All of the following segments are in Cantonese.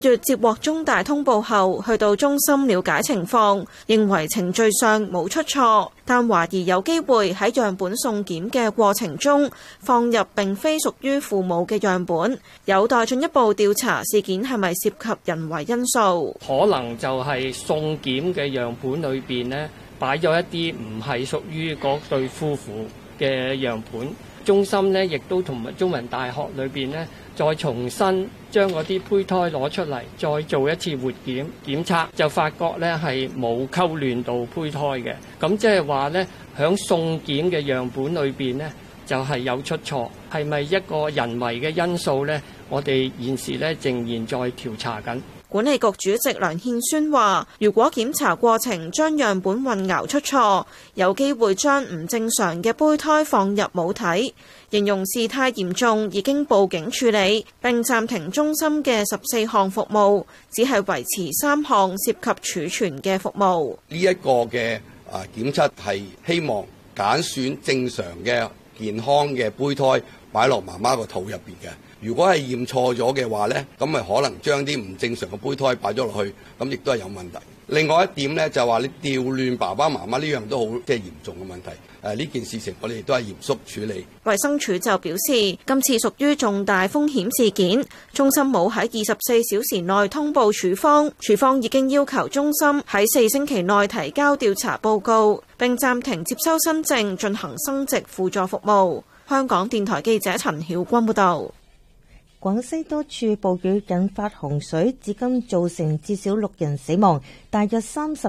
月接獲中大通報後，去到中心了解情況，認為程序上冇出錯，但懷疑有機會喺樣本送檢嘅過程中放入並非屬於父母嘅樣本，有待進一步調查事件係咪涉及人為因素。 可能就係送檢嘅樣本裏邊呢，擺咗一啲唔係屬於嗰對夫婦嘅樣本。中心呢亦都同埋中文大學裏邊呢，再重新將嗰啲胚胎攞出嚟，再做一次活檢測，就發覺呢係冇溝亂到胚胎嘅。咁即係話呢，響送檢嘅樣本裏邊呢，就係有出錯，係咪一個人為嘅因素呢？我哋現時呢仍然在調查緊。 管理局主席梁憲宣話，如果檢查過程將樣本混淆出錯，有機會將唔正常嘅胚胎放入母體，形容事態嚴重，已經報警處理，並暫停中心嘅14項服務，只係維持3項涉及儲存嘅服務。 呢一個嘅檢測係希望揀選正常嘅健康嘅胚胎擺落媽媽個肚入邊嘅。如果係驗錯咗嘅話呢，咁咪可能將啲唔正常嘅胚胎擺咗落去，咁亦都係有問題。另外一點呢，就係話你調亂爸爸媽媽呢樣都好即係嚴重嘅問題。呢件事情我哋都係嚴肅處理。 衛生署就表示，今次屬於重大風險事件，中心冇喺24小時內通報署方，署方已經要求中心喺4星期內提交調查報告，並暫停接收新症進行生殖輔助服務。香港電台記者陳曉君報導。 廣西多處暴雨引發洪水，至今造成至少6人死亡，大約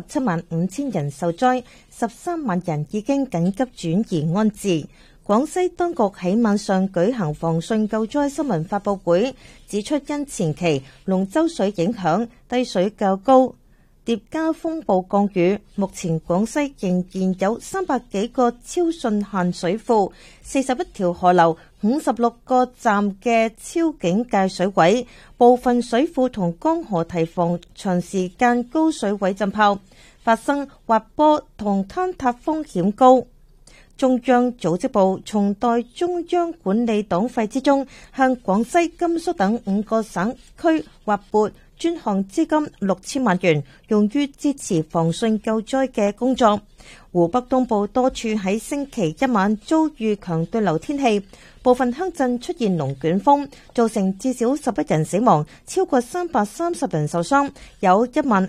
375000人受災，13萬人已經緊急轉移安置。廣西當局喺晚上舉行防汛救災新聞發佈會，指出因前期龍舟水影響，低水較高，疊加風暴降雨，目前廣西仍然有300幾個超汛限水庫、41條河流、56個站嘅超警戒水位，部分水庫同江河堤防長時間高水位浸泡，發生滑坡同坍塌風險高。中央組織部從代中央管理黨費之中，向廣西、甘肅等5個省區劃撥專項資金6000萬元，用於支持防汛救災嘅工作。湖北東部多處喺星期一晚遭遇強對流天氣，部分鄉鎮出現龍捲風，造成至少11人死亡，超過330人受傷，有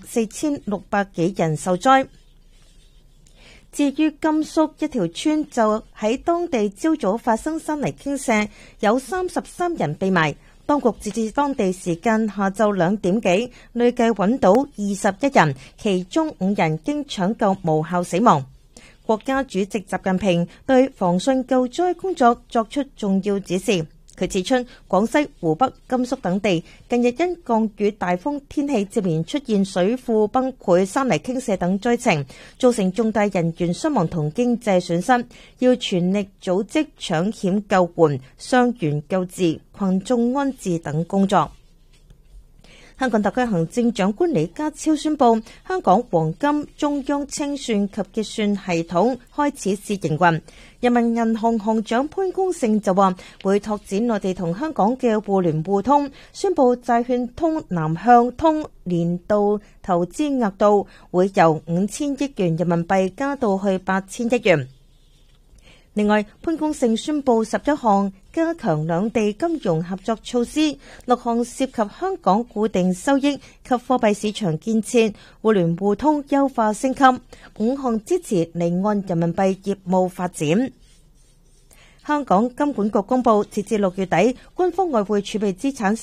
14600幾人受災。至於甘肅一條村就喺當地朝早發生山泥傾瀉，有33人被埋。當局截至當地時間下晝2點幾，累計揾到21人，其中5人經搶救無效死亡。國家主席習近平對防汛救災工作作出重要指示。佢指出，廣西、湖北、甘肅等地近日因降雨大風天氣接連出現水庫崩潰、山泥傾瀉等災情，造成重大人員傷亡同經濟損失，要全力組織搶險救援、傷員救治、群眾安置等工作。香港特區行政長官李家超宣布，香港黃金中央清算及結算系統開始試營運。人民銀行行長潘功勝就話，會拓展內地同香港嘅互聯互通，宣布債券通南向通年度投資額度會由5000億元人民幣加到去8000億元。另外，潘功勝宣布11項加強兩地金融合作措施，6項涉及香港固定收益及貨幣市場建設、互聯互通優化升級，5項支持離岸人民幣業務發展。香港金管局公布，截至6月底，官方外匯儲備資產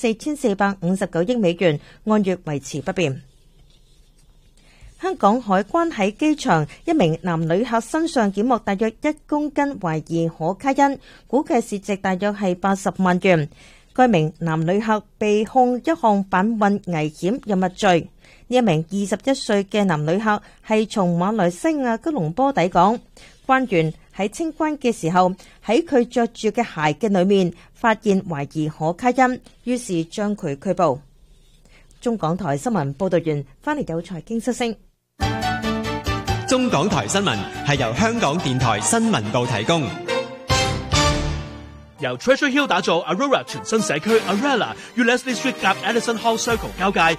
4459億美元，按月維持不變。香港海關喺機場一名男旅客身上檢獲大約1公斤懷疑可卡因，估計市值大約係80萬元。該名男旅客被控一項販運危險藥物罪。呢一名21歲嘅男旅客係從馬來西亞吉隆坡抵港，關員喺清關嘅時候喺佢着住嘅鞋嘅裏面發現懷疑可卡因，於是將佢拘捕。中港台新聞報道完，翻嚟有財經消息。 中港台新聞係由香港電台新聞部提供。 由 Treasure Hill 打造 Aurora 全新社區 Arella 與 Leslie Street 夾 Edison Hall Circle 交界，